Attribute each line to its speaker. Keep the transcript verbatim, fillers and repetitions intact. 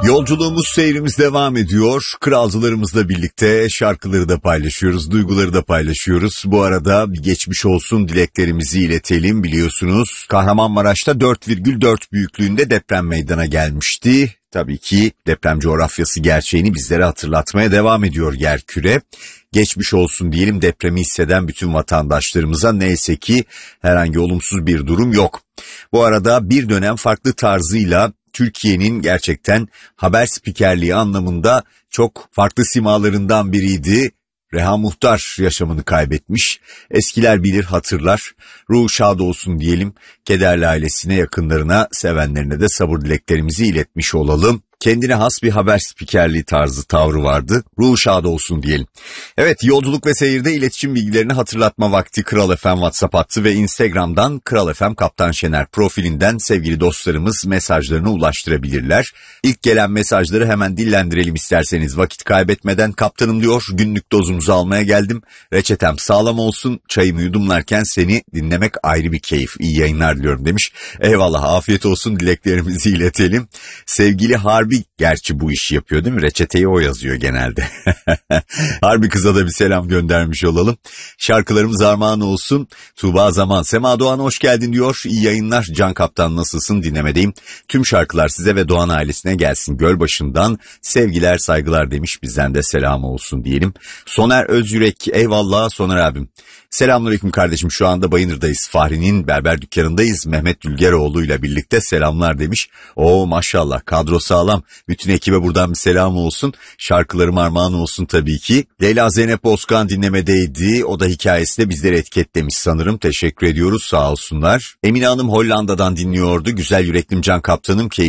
Speaker 1: Yolculuğumuz, seyrimiz devam ediyor. Kralcılarımızla birlikte şarkıları da paylaşıyoruz, duyguları da paylaşıyoruz. Bu arada bir geçmiş olsun dileklerimizi iletelim. Biliyorsunuz Kahramanmaraş'ta dört virgül dört büyüklüğünde deprem meydana gelmişti. Tabii ki deprem coğrafyası gerçeğini bizlere hatırlatmaya devam ediyor yerküre. Geçmiş olsun diyelim depremi hisseden bütün vatandaşlarımıza, neyse ki herhangi olumsuz bir durum yok. Bu arada bir dönem farklı tarzıyla Türkiye'nin gerçekten haber spikerliği anlamında çok farklı simalarından biriydi. Reha Muhtar yaşamını kaybetmiş. Eskiler bilir, hatırlar. Ruhu şad olsun diyelim. Kederli ailesine, yakınlarına, sevenlerine de sabır dileklerimizi iletmiş olalım. Kendine has bir haber spikerliği tarzı, tavrı vardı. Ruhu şad olsun diyelim. Evet, yolculuk ve seyirde iletişim bilgilerini hatırlatma vakti. Kral F M WhatsApp hattı ve Instagram'dan Kral F M Kaptan Şener profilinden sevgili dostlarımız mesajlarını ulaştırabilirler. İlk gelen mesajları hemen dillendirelim isterseniz vakit kaybetmeden. Kaptanım diyor, günlük dozumuzu almaya geldim. Reçetem sağlam olsun, çayımı yudumlarken seni dinlemek ayrı bir keyif. İyi yayınlar diliyorum demiş. Eyvallah, afiyet olsun, dileklerimizi iletelim. Sevgili Harbi gerçi bu işi yapıyor değil mi? Reçeteyi o yazıyor genelde. Harbi kıza da bir selam göndermiş olalım. Şarkılarımız armağan olsun. Tuğba Zaman, Sema Doğan hoş geldin diyor. İyi yayınlar. Can Kaptan nasılsın? Dinlemedeyim. Tüm şarkılar size ve Doğan ailesine gelsin. Gölbaşı'ndan sevgiler, saygılar demiş. Bizden de selam olsun diyelim. Soner Özyürek, eyvallah Soner abim. Selamünaleyküm kardeşim, şu anda Bayındır'dayız. Fahri'nin berber dükkanındayız. Mehmet Dülgeroğlu ile birlikte selamlar demiş. Oo maşallah, kadro sağlam. Bütün ekibe buradan bir selam olsun. Şarkılarım armağan olsun tabii ki. Leyla Zeynep Bozkan dinlemedeydi. O da hikayesiyle bizleri etiketlemiş sanırım. Teşekkür ediyoruz, sağ olsunlar. Emine Hanım Hollanda'dan dinliyordu. Güzel yüreklim Can Kaptanım, keyif